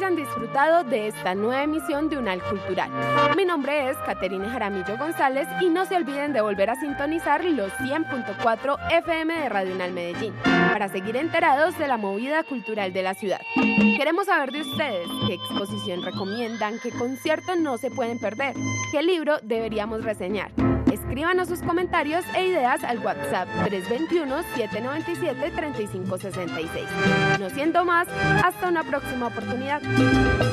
hayan disfrutado de esta nueva emisión de Unal Cultural. Mi nombre es Caterine Jaramillo González y no se olviden de volver a sintonizar los 100.4 FM de Radio Unal Medellín para seguir enterados de la movida cultural de la ciudad. Queremos saber de ustedes qué exposición recomiendan, qué concierto no se pueden perder, qué libro deberíamos reseñar. Escríbanos sus comentarios e ideas al WhatsApp 321-797-3566. No siendo más, hasta una próxima oportunidad.